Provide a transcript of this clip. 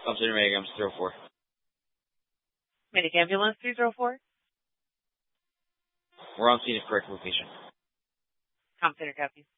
Center Medigrams 304. Medic Ambulance 304. We're on scene at correct location. Com Center copy.